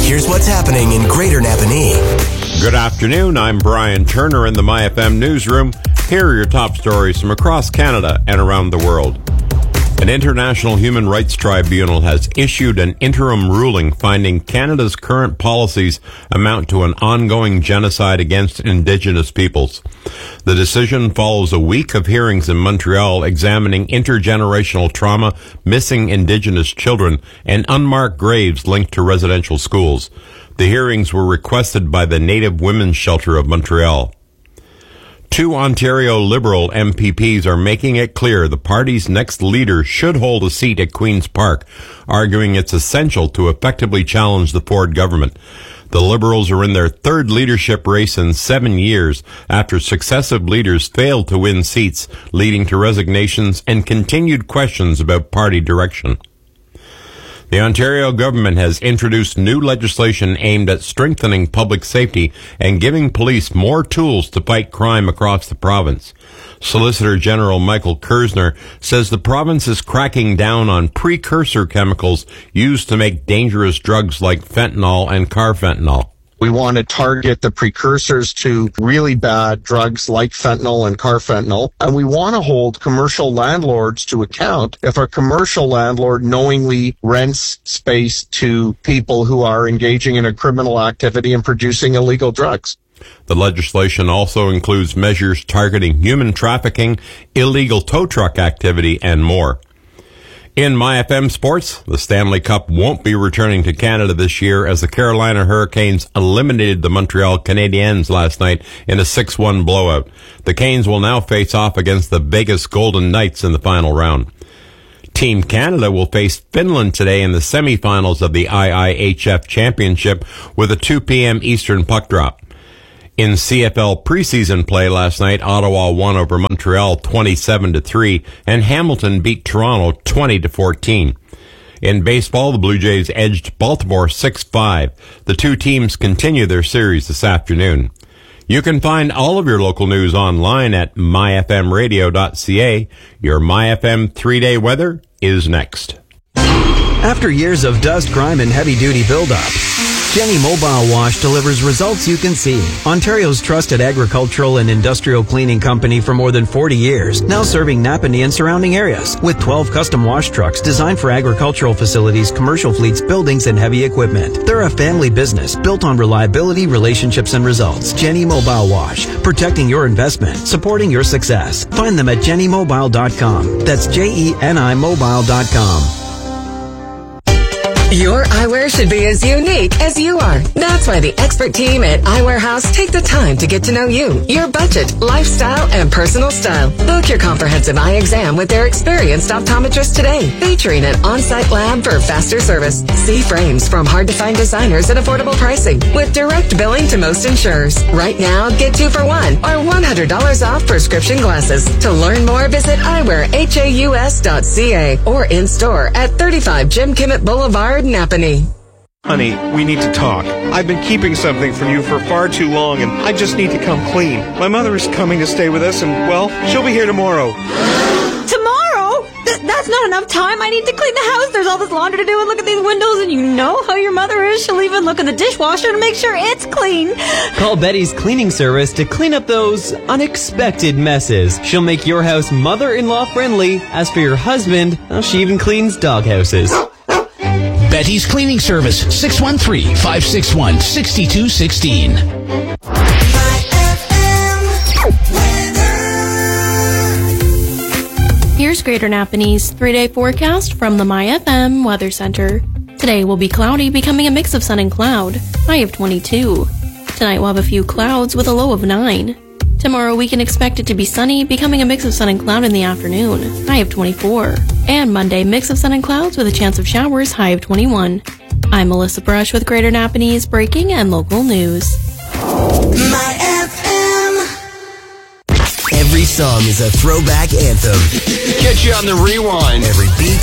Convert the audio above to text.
Here's what's happening in Greater Napanee. Good afternoon. I'm Brian Turner in the MyFM newsroom. Here are your top stories from across Canada and around the world. An international human rights tribunal has issued an interim ruling finding Canada's current policies amount to an ongoing genocide against Indigenous peoples. The decision follows a week of hearings in Montreal examining intergenerational trauma, missing Indigenous children, and unmarked graves linked to residential schools. The hearings were requested by the Native Women's Shelter of Montreal. 2 Ontario Liberal MPPs are making it clear the party's next leader should hold a seat at Queen's Park, arguing it's essential to effectively challenge the Ford government. The Liberals are in their third leadership race in 7 years after successive leaders failed to win seats, leading to resignations and continued questions about party direction. The Ontario government has introduced new legislation aimed at strengthening public safety and giving police more tools to fight crime across the province. Solicitor General Michael Kersner says the province is cracking down on precursor chemicals used to make dangerous drugs like fentanyl and carfentanil. We want to target the precursors to really bad drugs like fentanyl and carfentanil. And we want to hold commercial landlords to account if a commercial landlord knowingly rents space to people who are engaging in a criminal activity and producing illegal drugs. The legislation also includes measures targeting human trafficking, illegal tow truck activity, and more. In MyFM Sports, the Stanley Cup won't be returning to Canada this year as the Carolina Hurricanes eliminated the Montreal Canadiens last night in a 6-1 blowout. The Canes will now face off against the Vegas Golden Knights in the final round. Team Canada will face Finland today in the semifinals of the IIHF Championship with a 2 p.m. Eastern puck drop. In CFL preseason play last night, Ottawa won over Montreal 27-3, and Hamilton beat Toronto 20-14. In baseball, the Blue Jays edged Baltimore 6-5. The two teams continue their series this afternoon. You can find all of your local news online at myfmradio.ca. Your MyFM 3-day weather is next. After years of dust, grime, and heavy-duty buildup, Jenny Mobile Wash delivers results you can see. Ontario's trusted agricultural and industrial cleaning company for more than 40 years, now serving Napanee and surrounding areas with 12 custom wash trucks designed for agricultural facilities, commercial fleets, buildings, and heavy equipment. They're a family business built on reliability, relationships, and results. Jenny Mobile Wash, protecting your investment, supporting your success. Find them at jennymobile.com. That's JENI-mobile.com. Your eyewear should be as unique as you are. That's why the expert team at Eyewear House take the time to get to know you, your budget, lifestyle, and personal style. Book your comprehensive eye exam with their experienced optometrist today, featuring an on-site lab for faster service. See frames from hard-to-find designers at affordable pricing with direct billing to most insurers. Right now, get 2 for 1 or $100 off prescription glasses. To learn more, visit eyewearhaus.ca or in-store at 35 Jim Kimmett Boulevard, Napanee. Honey, we need to talk. I've been keeping something from you for far too long, and I just need to come clean. My mother is coming to stay with us, and, well, she'll be here tomorrow. Tomorrow? That's not enough time. I need to clean the house. There's all this laundry to do, and look at these windows, and you know how your mother is. She'll even look in the dishwasher to make sure it's clean. Call Betty's Cleaning Service to clean up those unexpected messes. She'll make your house mother-in-law friendly. As for your husband, well, she even cleans doghouses. Betty's Cleaning Service, 613-561-6216. Here's Greater Napanee's 3-day forecast from the MyFM Weather Center. Today will be cloudy, becoming a mix of sun and cloud, high of 22. Tonight we'll have a few clouds with a low of 9. Tomorrow we can expect it to be sunny, becoming a mix of sun and cloud in the afternoon, high of 24. And Monday, mix of sun and clouds with a chance of showers, high of 21. I'm Melissa Brush with Greater Napanee's breaking and local news. My FM. Every song is a throwback anthem. Catch you on the rewind. Every beat